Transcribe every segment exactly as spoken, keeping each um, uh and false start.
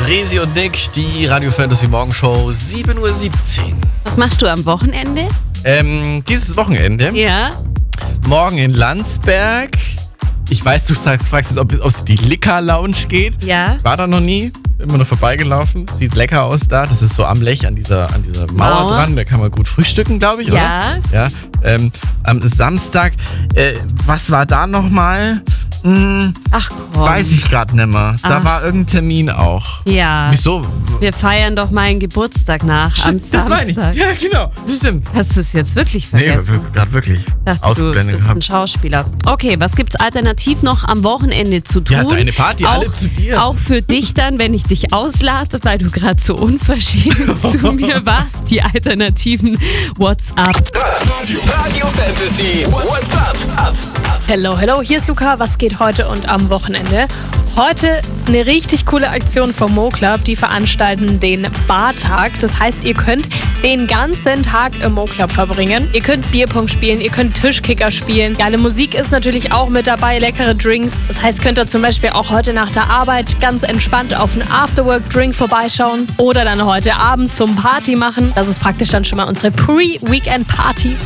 Resi und Nick, die Radio Fantasy Morgenshow, sieben Uhr siebzehn. Was machst du am Wochenende? Ähm, dieses Wochenende, Ja. morgen in Landsberg. Ich weiß, du sagst, fragst jetzt, ob es die Liquor Lounge geht. Ja. War da noch nie, immer nur vorbeigelaufen. Sieht lecker aus da. Das ist so am Lech, an dieser, an dieser Mauer, Mauer. dran. Da kann man gut frühstücken, glaube ich, Ja. oder? Ja. Ähm, am Samstag, äh, was war da nochmal? Hm, Ach komm. weiß ich gerade nicht mehr. Da Ach. war irgendein Termin auch. Ja. Wieso? Wir feiern doch meinen Geburtstag nach am Stimmt, das meine ich. Samstag. Ja, genau. Stimmt. Hast du es jetzt wirklich Nee, vergessen? gerade wirklich Dachte, du ausgeblendet bist ein gehabt. Schauspieler. Okay, was gibt's alternativ noch am Wochenende zu tun? Ja, deine Party, auch, alle zu dir. Auch für dich dann, wenn ich dich auslade, weil du gerade so unverschämt zu mir warst. Die alternativen WhatsApp. Radio, Radio Fantasy. What's up? Up, up. Hello, hello, hier ist Luca. Was geht heute und am Wochenende? Heute eine richtig coole Aktion vom Mo Club. Die veranstalten den Bartag. Das heißt, ihr könnt den ganzen Tag im Mo Club verbringen. Ihr könnt Bierpong spielen, ihr könnt Tischkicker spielen. Geile Musik ist natürlich auch mit dabei, leckere Drinks. Das heißt, könnt ihr zum Beispiel auch heute nach der Arbeit ganz entspannt auf einen Afterwork-Drink vorbeischauen oder dann heute Abend zum Party machen. Das ist praktisch dann schon mal unsere Pre-Weekend-Party.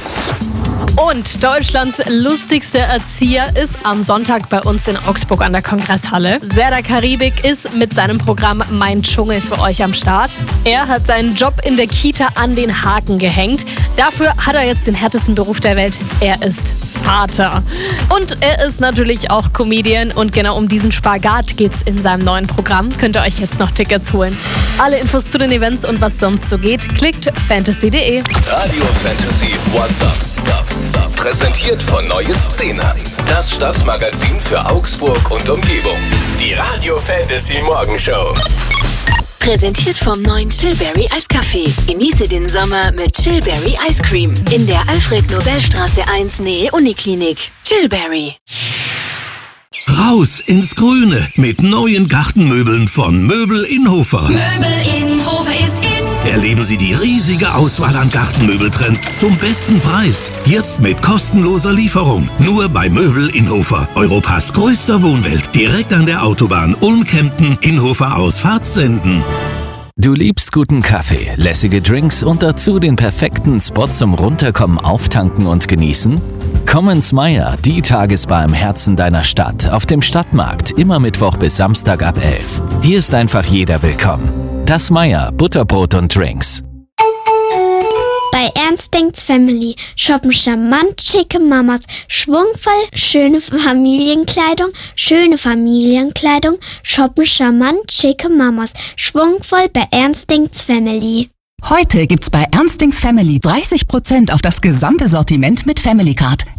Und Deutschlands lustigster Erzieher ist am Sonntag bei uns in Augsburg an der Kongresshalle. Serdar Karibik ist mit seinem Programm Mein Dschungel für euch am Start. Er hat seinen Job in der Kita an den Haken gehängt. Dafür hat er jetzt den härtesten Beruf der Welt. Er ist Vater. Und er ist natürlich auch Comedian und genau um diesen Spagat geht's in seinem neuen Programm. Könnt ihr euch jetzt noch Tickets holen. Alle Infos zu den Events und was sonst so geht, klickt fantasy punkt de. Radio Fantasy. What's up? Up, up. Präsentiert von Neue Szene. Das Stadtmagazin für Augsburg und Umgebung. Die Radio Fantasy Morgenshow. Präsentiert vom neuen Chillberry Eiskaffee. Genieße den Sommer mit Chillberry Ice Cream. In der Alfred-Nobel-Straße eins Nähe Uniklinik. Chillberry. Raus ins Grüne mit neuen Gartenmöbeln von Möbel Inhofer. Möbel Inhofer ist in. Erleben Sie die riesige Auswahl an Gartenmöbeltrends zum besten Preis. Jetzt mit kostenloser Lieferung. Nur bei Möbel Inhofer. Europas größter Wohnwelt. Direkt an der Autobahn Ulm-Kempten, Inhofer aus Fahrtsenden. Du liebst guten Kaffee, lässige Drinks und dazu den perfekten Spot zum Runterkommen, Auftanken und Genießen? Komm ins Meier, die Tagesbar im Herzen deiner Stadt, auf dem Stadtmarkt, immer Mittwoch bis Samstag ab elf. Hier ist einfach jeder willkommen. Das Meier, Butterbrot und Drinks. Bei Ernst denkt's Family shoppen charmant schicke Mamas, schwungvoll schöne Familienkleidung, schöne Familienkleidung, shoppen charmant schicke Mamas, schwungvoll bei Ernst denkt's Family. Heute gibt's bei Ernstings Family dreißig Prozent auf das gesamte Sortiment mit Family Card.